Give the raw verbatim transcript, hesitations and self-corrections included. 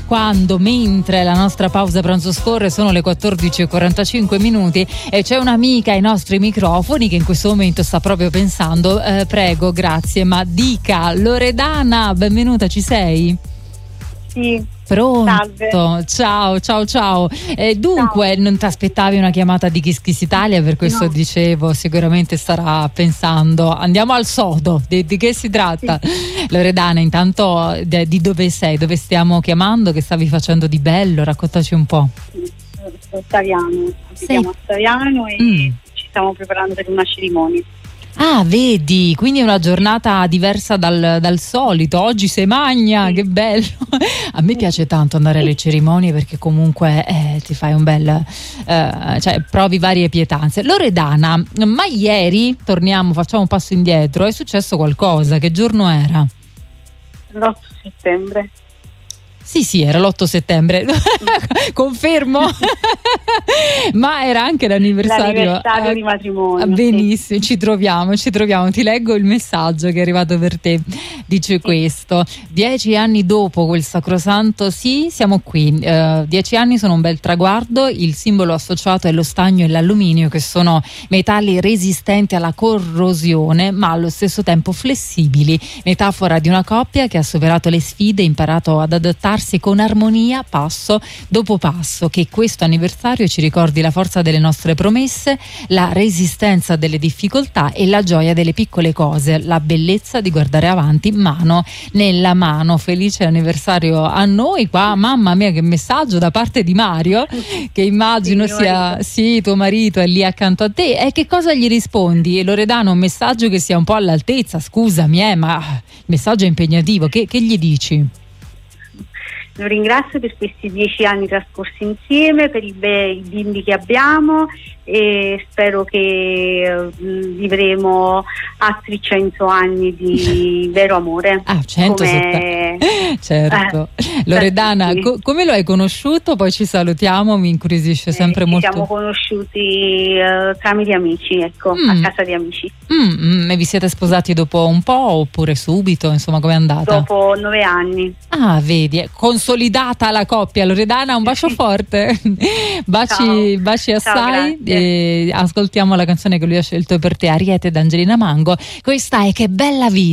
quando, mentre la nostra pausa pranzo scorre, sono le quattordici e quarantacinque minuti e c'è un'amica ai nostri microfoni che in questo momento sta proprio pensando, eh, prego, grazie, ma dica, Loredana, benvenuta, ci sei? Sì. Pronto? Salve. Ciao, ciao, ciao. Eh, dunque, ciao. Non ti aspettavi una chiamata di Kiss Kiss Italia? Per questo no. Dicevo, sicuramente starà pensando. Andiamo al sodo, di, di che si tratta? Sì. Loredana, intanto di, di dove sei? Dove stiamo chiamando? Che stavi facendo di bello? Raccontaci un po'. Sì, a Staviano, siamo a Staviano e mm. ci stiamo preparando per una cerimonia. Ah, vedi, quindi è una giornata diversa dal, dal solito. Oggi sei magna, sì. Che bello. A me piace tanto andare alle cerimonie perché comunque eh, ti fai un bel eh, cioè provi varie pietanze. Loredana, ma ieri, torniamo, facciamo un passo indietro, è successo qualcosa? Che giorno era? l'otto settembre. Sì, sì, era l'otto settembre, confermo, ma era anche l'anniversario, l'anniversario eh, di matrimonio. Benissimo, sì. ci troviamo, ci troviamo. Ti leggo il messaggio che è arrivato per te. Dice sì. questo: dieci anni dopo quel sacrosanto sì, siamo qui. Uh, dieci anni sono un bel traguardo. Il simbolo associato è lo stagno e l'alluminio, che sono metalli resistenti alla corrosione, ma allo stesso tempo flessibili. Metafora di una coppia che ha superato le sfide, imparato ad adattarsi con armonia passo dopo passo. Che questo anniversario ci ricordi la forza delle nostre promesse, la resistenza delle difficoltà e la gioia delle piccole cose, la bellezza di guardare avanti mano nella mano. Felice anniversario a noi qua. Mamma mia, che messaggio da parte di Mario, che immagino sì, sia sì, tuo marito è lì accanto a te. E che cosa gli rispondi? Loredana, un messaggio che sia un po' all'altezza, scusami eh, ma il messaggio è impegnativo. Che, che gli dici? Lo ringrazio per questi dieci anni trascorsi insieme, per i bei bimbi che abbiamo e spero che uh, vivremo altri cento anni di vero amore. Ah, centosettanta come... certo. Eh, Loredana, sì. co- come lo hai conosciuto? Poi ci salutiamo, mi incuriosisce sempre eh, ci molto. Ci siamo conosciuti uh, tramite amici, ecco, mm. a casa di amici. Mm, mm, e vi siete sposati dopo un po' oppure subito? Insomma, com'è andata? Dopo nove anni. Ah, vedi, consolidata la coppia. Loredana, un bacio forte. baci, Ciao. baci assai. Ciao, e ascoltiamo la canzone che lui ha scelto per te, Ariete d'Angelina Mango. Questa è Che bella vita.